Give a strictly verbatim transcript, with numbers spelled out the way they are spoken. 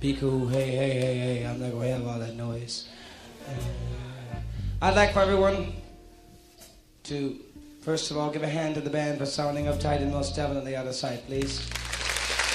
Be cool. Hey, hey, hey, hey. I'm not going to have all that noise. Uh, I'd like for everyone to, first of all, give a hand to the band for sounding uptight and most definitely out of sight, please.